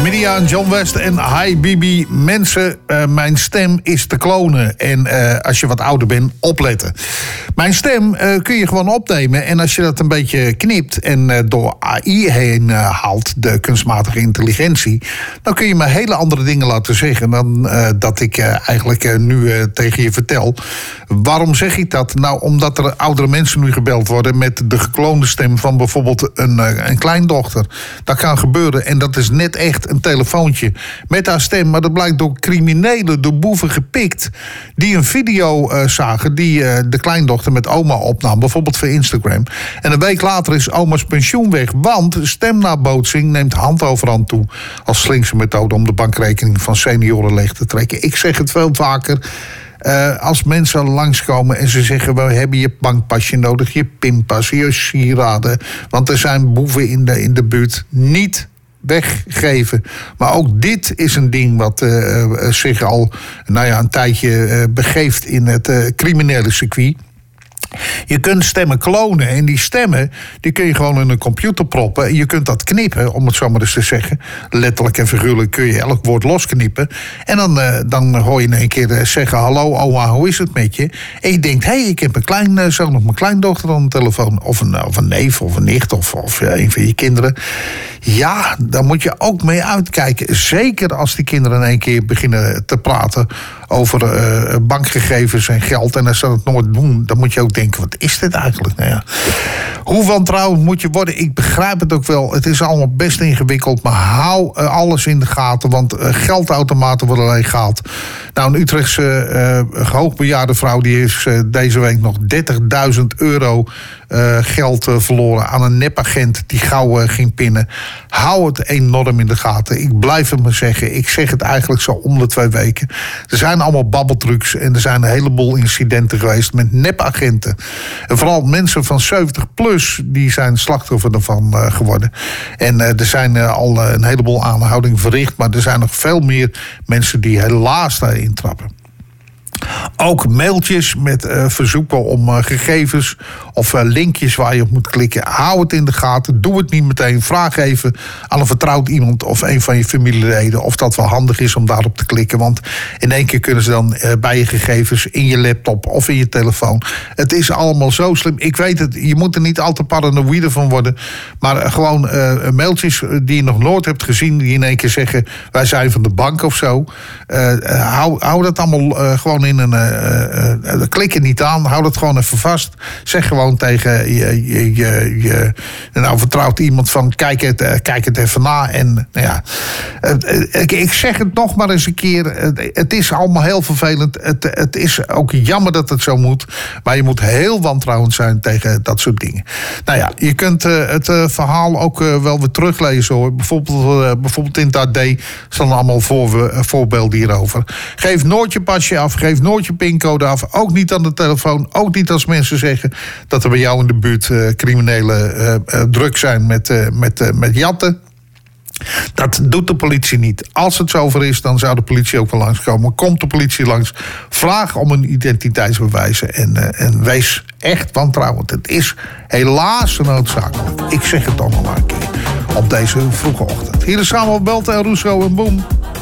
Media en John West en Hi Bibi. Mensen, mijn stem is te klonen. En als je wat ouder bent, opletten. Mijn stem kun je gewoon opnemen. En als je dat een beetje knipt en door AI heen haalt, de kunstmatige intelligentie, dan kun je me hele andere dingen laten zeggen dan dat ik eigenlijk nu tegen je vertel. Waarom zeg ik dat? Nou, omdat er oudere mensen nu gebeld worden met de gekloonde stem van bijvoorbeeld een kleindochter. Dat kan gebeuren en dat is net echt een telefoontje met haar stem. Maar dat blijkt door criminelen, door boeven gepikt, die een video zagen die de kleindochter met oma opnam, bijvoorbeeld voor Instagram. En een week later is oma's pensioen weg, want stemnabootsing neemt hand over hand toe als slinkse methode om de bankrekening van senioren leeg te trekken. Ik zeg het veel vaker. Als mensen langskomen en ze zeggen, we hebben je bankpasje nodig, je pinpas, je sieraden, want er zijn boeven in de buurt, niet weggeven. Maar ook dit is een ding wat zich al een tijdje begeeft in het criminele circuit. Je kunt stemmen klonen en die stemmen die kun je gewoon in een computer proppen. Je kunt dat knippen, om het zo maar eens te zeggen. Letterlijk en figuurlijk kun je elk woord losknippen. En dan hoor je in een keer zeggen, hallo oma, hoe is het met je? En je denkt, ik heb mijn kleinzoon of mijn kleindochter aan de telefoon. Of een neef of een nicht of een van je kinderen. Ja, daar moet je ook mee uitkijken. Zeker als die kinderen in één keer beginnen te praten over bankgegevens en geld. En als ze dat nooit doen, dan moet je ook denken, wat is dit eigenlijk? Nou ja. Hoe wantrouwend moet je worden? Ik begrijp het ook wel. Het is allemaal best ingewikkeld. Maar hou alles in de gaten. Want geldautomaten worden alleen gehaald. Nou, een Utrechtse hoogbejaarde vrouw die is deze week nog €30.000 geld verloren aan een nepagent die gauw ging pinnen. Hou het enorm in de gaten. Ik blijf het maar zeggen. Ik zeg het eigenlijk zo om de 2 weken. Er zijn allemaal babbeltrucs en er zijn een heleboel incidenten geweest met nepagenten. En vooral mensen van 70 plus, die zijn slachtoffer ervan geworden. En er zijn al een heleboel aanhoudingen verricht, maar er zijn nog veel meer mensen die helaas daarin trappen. Ook mailtjes met verzoeken om gegevens of linkjes waar je op moet klikken. Hou het in de gaten, doe het niet meteen. Vraag even aan een vertrouwd iemand of een van je familieleden of dat wel handig is om daarop te klikken. Want in één keer kunnen ze dan bij je gegevens in je laptop of in je telefoon. Het is allemaal zo slim. Ik weet het, je moet er niet al te paranoïde van worden. Maar gewoon mailtjes die je nog nooit hebt gezien, die in één keer zeggen, wij zijn van de bank of zo. Hou dat allemaal gewoon in een klik er niet aan, hou dat gewoon even vast. Zeg gewoon tegen je vertrouwt iemand van kijk het even na. En ik zeg het nog maar eens een keer. Het is allemaal heel vervelend. Het is ook jammer dat het zo moet. Maar je moet heel wantrouwend zijn tegen dat soort dingen. Nou ja, je kunt het verhaal ook wel weer teruglezen hoor. Bijvoorbeeld in het AD staan allemaal voorbeelden hierover. Geef nooit je pasje af. Geef nooit je pincode af. Ook niet aan de telefoon. Ook niet als mensen zeggen dat er bij jou in de buurt criminelen druk zijn met jatten. Dat doet de politie niet. Als het zover is, dan zou de politie ook wel langskomen. Komt de politie langs, vraag om een identiteitsbewijs en wees echt wantrouwend. Het is helaas noodzakelijk. Ik zeg het allemaal maar een keer op deze vroege ochtend. Hier is Samuel Belten en Rousseau en Boom.